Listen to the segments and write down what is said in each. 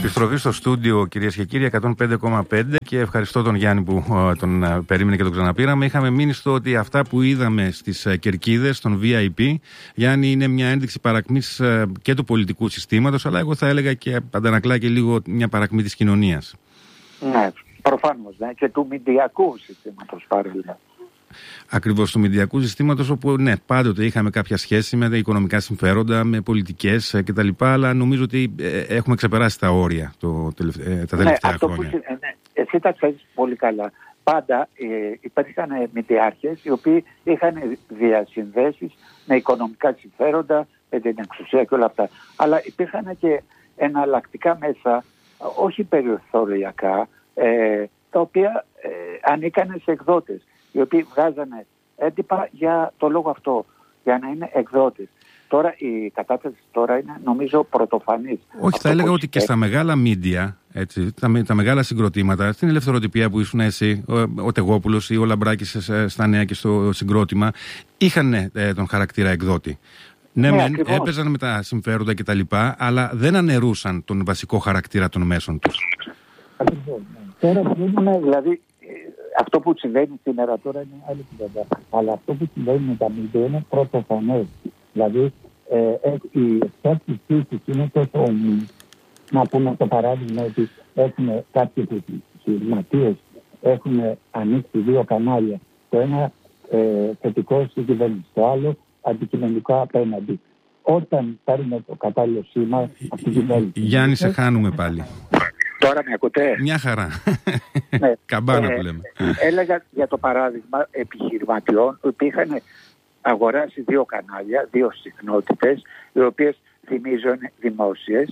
Επιστροφή στο στούντιο, κυρίες και κύριοι, 105,5, και ευχαριστώ τον Γιάννη που τον περίμενε και τον ξαναπήραμε. Είχαμε μείνει στο ότι αυτά που είδαμε στις κερκίδες, των VIP, Γιάννη, είναι μια ένδειξη παρακμής και του πολιτικού συστήματος, αλλά εγώ θα έλεγα και αντανακλά και λίγο μια παρακμή της κοινωνίας. Ναι, προφανώς, ναι, και του μηντιακού συστήματος παράλληλα. Ακριβώς, του μηντιακού συστήματος, όπου ναι, πάντοτε είχαμε κάποια σχέση με τα οικονομικά συμφέροντα, με πολιτικές κτλ. Αλλά νομίζω ότι έχουμε ξεπεράσει τα όρια τα τελευταία χρόνια. Εσύ τα ξέρεις πολύ καλά. Πάντα υπήρχαν μηντιάρχες οι οποίοι είχαν διασυνδέσεις με οικονομικά συμφέροντα, με την εξουσία και όλα αυτά. Αλλά υπήρχαν και εναλλακτικά μέσα, όχι περιθωριακά, τα οποία ανήκαν σε εκδότες, οι οποίοι βγάζανε έντυπα για το λόγο αυτό, για να είναι εκδότες. Τώρα η κατάσταση τώρα είναι, νομίζω, πρωτοφανής. Όχι, θα έλεγα ότι και στα μεγάλα μίντια, έτσι, τα μεγάλα συγκροτήματα, στην ελευθεροτυπία που ήσουν εσύ, ο Τεγόπουλος ή ο Λαμπράκης στα Νέα και στο Συγκρότημα, είχαν τον χαρακτήρα εκδότη. Ναι, έπαιζαν με τα συμφέροντα κτλ., αλλά δεν αναιρούσαν τον βασικό χαρακτήρα των μέσων τους. Τώρα βλέπουμε, δηλαδή, αυτό που συμβαίνει σήμερα τώρα είναι άλλη κουβέντα. Αλλά αυτό που συμβαίνει με τα μίντια είναι πρωτοφανές. Δηλαδή, η εξάρτηση φύσης είναι τόσο ομοίη. Να πούμε το παράδειγμα ότι έχουμε κάποιοι επιχειρηματίες, έχουν ανοίξει 2 κανάλια. Το ένα θετικό στην κυβέρνηση, το άλλο αντικειμενικό απέναντι. Όταν παίρνουμε το κατάλληλο σήμα από την κυβέρνηση. Γιάννη, σε χάνουμε πάλι. Τώρα με ακούτε? Μια χαρά. Ναι. Καμπάνα που λέμε. Έλεγα για το παράδειγμα επιχειρηματιών που είχαν αγοράσει 2 κανάλια, 2 συχνότητες, οι οποίες θυμίζουν δημόσιες.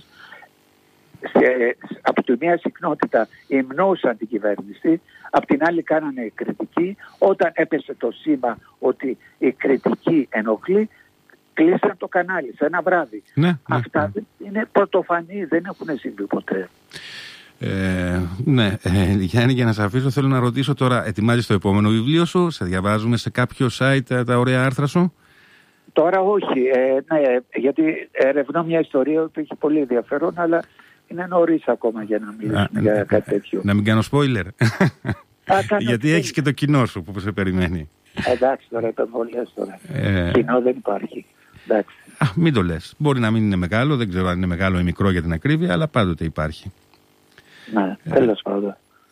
Από τη μία συχνότητα υμνούσαν την κυβέρνηση, από την άλλη κάνανε κριτική. Όταν έπεσε το σήμα ότι η κριτική ενοχλεί, κλείσαν το κανάλι σε ένα βράδυ. Αυτά είναι πρωτοφανή, δεν έχουν συμβεί ποτέ. Ναι, Γιάννη, για να σε αφήσω, θέλω να ρωτήσω τώρα, ετοιμάζεις το επόμενο βιβλίο σου, σε διαβάζουμε σε κάποιο site τα ωραία άρθρα σου? Τώρα όχι, ναι, γιατί ερευνώ μια ιστορία που έχει πολύ ενδιαφέρον, αλλά είναι νωρίς ακόμα για να μιλήσουμε για κάτι τέτοιο. Να μην κάνω spoiler. Γιατί έχεις και το κοινό σου που σε περιμένει. Εντάξει, τώρα το βολές τώρα. Κοινό δεν υπάρχει. Εντάξει. Μην το λες. Μπορεί να μην είναι μεγάλο, δεν ξέρω αν είναι μεγάλο ή μικρό για την ακρίβεια, αλλά πάντοτε υπάρχει. Ναι, τέλος πάντων.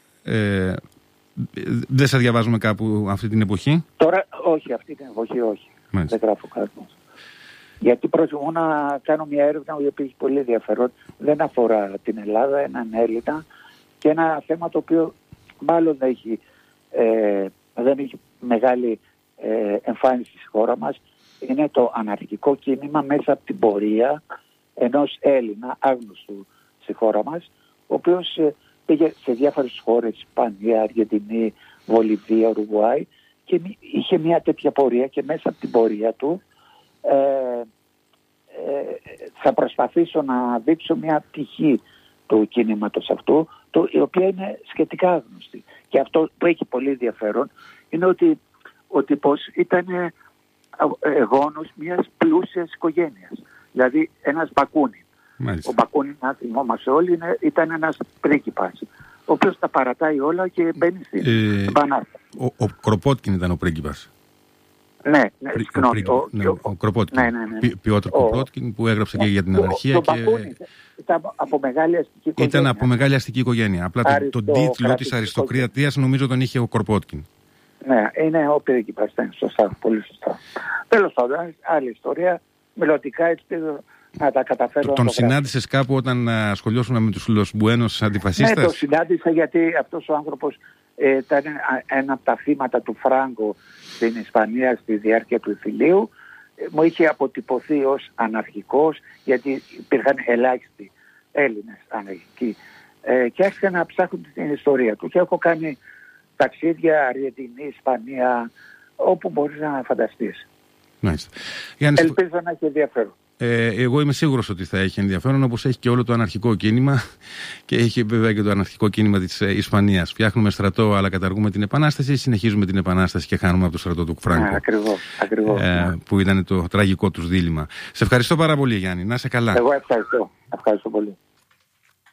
Δεν σε διαβάζουμε κάπου αυτή την εποχή? Τώρα όχι, αυτή την εποχή όχι. Μάλιστα. Δεν γράφω κάτι. Γιατί προτιμώ να κάνω μια έρευνα που έχει πολύ ενδιαφέρον. Δεν αφορά την Ελλάδα, έναν Έλληνα και ένα θέμα το οποίο μάλλον δεν έχει μεγάλη εμφάνιση στη χώρα μας. Είναι το αναρχικό κίνημα μέσα από την πορεία ενός Έλληνα άγνωστου στη χώρα μας, ο οποίος πήγε σε διάφορες χώρες, Ισπανία, Αργεντινή, Βολιβία, Ουρουγουάη, και είχε μια τέτοια πορεία και μέσα από την πορεία του θα προσπαθήσω να δείξω μια πτυχή του κινήματος αυτού, η οποία είναι σχετικά άγνωστη. Και αυτό που έχει πολύ ενδιαφέρον είναι ότι ο τύπος ήταν γόνος μιας πλούσιας οικογένειας. Δηλαδή ένας Μπακούνιν. Μάλιστα. Ο Μπακούνιν, να θυμόμαστε όλοι, ήταν ένας πρίγκιπας, ο οποίος τα παρατάει όλα και μπαίνει στην Επανάσταση. Ο Κροπότκιν ήταν ο πρίγκιπας. Ναι, ο Κροπότκιν. Πιότρ Κροπότκιν, που έγραψε και για την αναρχία. Ήταν από μεγάλη αστική οικογένεια. Ήταν από μεγάλη αστική οικογένεια. Απλά τον τίτλο της αριστοκρατίας νομίζω τον είχε ο Κροπότκιν. Ναι, είναι ο πρίγκιπας, σωστά, πολύ σωστά. Τέλος πάντων, άλλη ιστορία, μελλοντικά έτσι να τα καταφέρω. Τον συνάντησες κάπου όταν ασχολιώσουν με τους Λος Μπουένος αντιφασίστες? Ναι, τον συνάντησα γιατί αυτός ο άνθρωπος ήταν ένα από τα θύματα του Φράγκο στην Ισπανία στη διάρκεια του εμφυλίου. Μου είχε αποτυπωθεί ως αναρχικός, γιατί υπήρχαν ελάχιστοι Έλληνες αναρχικοί, και άρχισα να ψάχνω την ιστορία του και έχω κάνει ταξίδια Αργεντινή, Ισπανία, όπου μπορείς να φανταστείς. Ελπίζω να έχει ενδιαφέρον. Εγώ είμαι σίγουρος ότι θα έχει ενδιαφέρον, όπως έχει και όλο το αναρχικό κίνημα και έχει βέβαια και το αναρχικό κίνημα της Ισπανίας. Φτιάχνουμε στρατό, αλλά καταργούμε την Επανάσταση, συνεχίζουμε την Επανάσταση και χάνουμε από το στρατό του Φράγκο. Ακριβώς. Που ήταν το τραγικό τους δίλημμα. Σε ευχαριστώ πάρα πολύ, Γιάννη. Να είσαι καλά. Εγώ ευχαριστώ πολύ.